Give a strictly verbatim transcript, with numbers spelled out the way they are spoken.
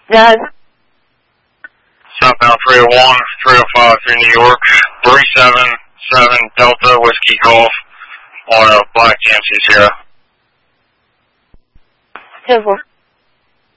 Doug. Southbound three oh one, three oh five through New York, three seven seven Delta Whiskey Golf on a Black G M C Sierra. ten four.